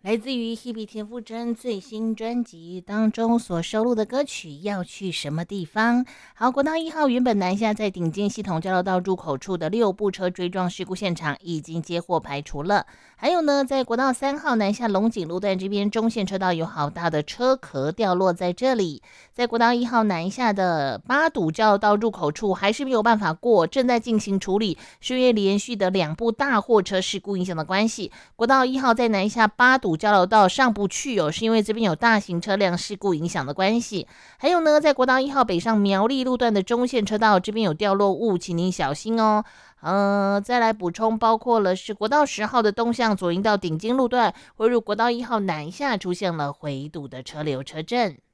来自于 Hebe 田馥甄最新专辑当中所收录的歌曲《要去什么地方》。好，国道1号原本南下在顶尖系统交流道入口处的6部车追撞事故现场已经接获排除了。还有呢，在国道3号南下龙井路段这边中线车道有好大的车壳掉落在这里。在国道1号南下的八堵交流道入口处还是没有办法过，正在进行处理，是因为连续的2部大货车事故影响的关系。国道1号在南下八堵交流道上不去是因为这边有大型车辆事故影响的关系。还有呢，在国道1号北上苗栗路段的中线车道这边有掉落物，请您小心哦。再来补充，包括了是国道10号的东向左营到顶金路段，汇入国道1号南下出现了回堵的车流车阵。